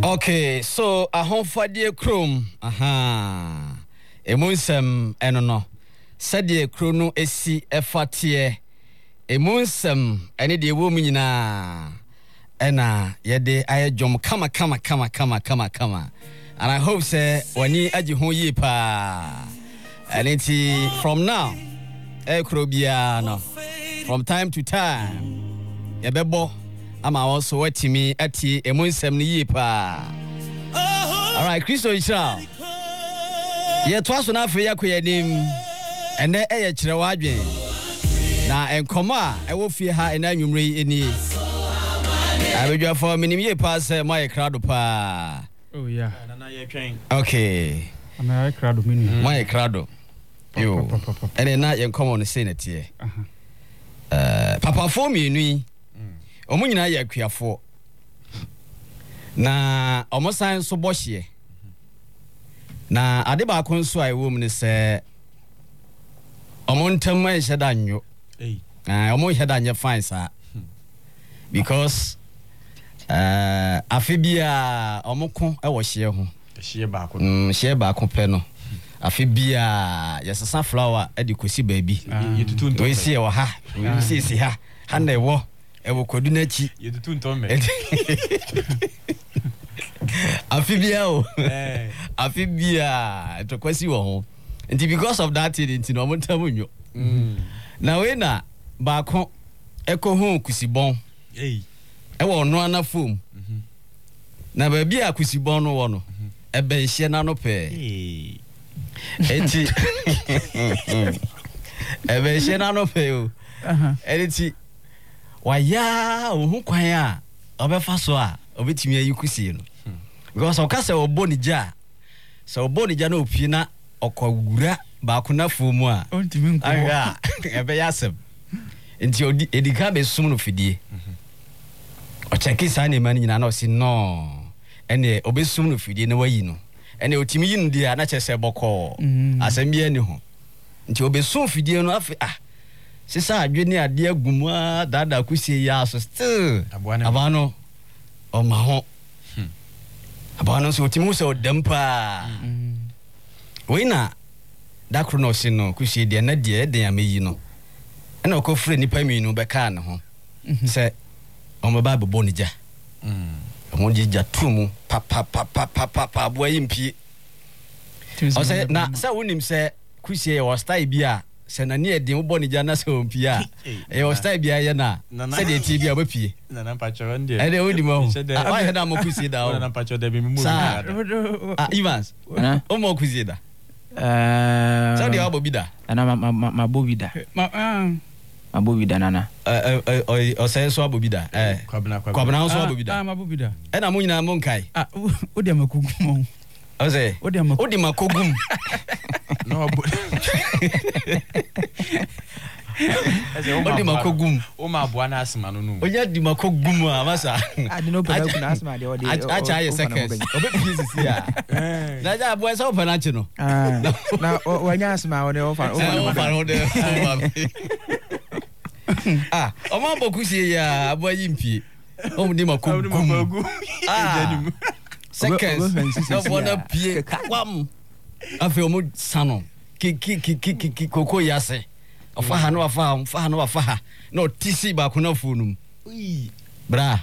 Okay, so ahonfadie krom emunsem eno no sadie kro no esi efatie emunsem ene de wo munyina ena yede ayedwom kama and I hope say wani agi ho yi pa aniti from now kro bia no from time to time yebebo ama also watimi ati emunsem ni yi pa. All right, Christo Isha. Ye twaso na afi yakoye nim ene eye kirewa adwen na enkoma ewo fie ha ena nwumre eni abedwa for minim ye pa se my crowd pa. Oh yeah, na ye twen. Okay, my crowd mini my crowd yo ene na ye nkoma no say na tie papa for me nu omo nyina ya akuafo na omo san so bohye na ade ba kon so ai wo mu ne se omo ntam an heda nyo omo heda nya fine sa because afibia omo ko e wo hye ho hye ba ko pe no afibia yesesa flower e di kosi baabi yetutu we sie wo ha we sie ha na e wo ewo kodu na chi yetutu ntombe afibia o afibia to kwasi wo ho nti because of that nti no mo ntamunyo na we na ba ko ekohu kusibon ewo no ana fom na ba bia kusibon no wo no ebe hye na no pe enti ebe hye na no pe o enti waya ohun kwan a obefa so a obetimi ayikusie no because okase obonija so obonija na opie na okogura ba akona fomu a ontimi nko aya ebe yasem nti edika be sum no fidie o cheki sa ne mani nyina na o si no ene obesum no fidie na wayi no ene otimi yi no dia na chese boko asem bia ni ho nti obesum fidie no afi sisa adwene ade agumu dada kusie ya so still abano o ma ho abano so timu so dempa we na dakro no si no kusie de na de den ameyi no na ko frɛ nipa minu be ka ne ho se o ma ba bebo nija o nja tumu pa bo yimpi o se na se wonim se kusie o style bia se na ne de bo nija na se ompi a e o style bia ye na se de ti bia bapie na na pacho ndie e de wodi mo a he da mo kusie da o na pacho de bi mu Evans o mo kusie da sa de abo bida ana ma bobida abobida nana o say so abobida kwabna so abobida mabobida e na mo nyina mo nkai o de makogum o say o de makogum no o de makogum o ma boa na asma no no o ya di makogum a masa adi no pela ku na asma de o de acha ye seconds o be pieces ya na ja boa so pena chi no na o nya asma o de o fa o de o ma boku sie ya abo yimpi o di makogum seconds no bona pie kwam afi o mo sano ki koko yase ofa ha no afa ha no tisi ba ko na phone bra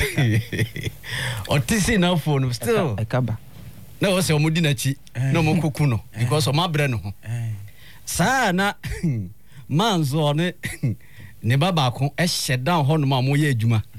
o tisi na phone still ekaba na o se o mudi na chi no mo koku no because o ma bre no ho sa na manzo ne baba ko e shedan ho no ma mo ye adwuma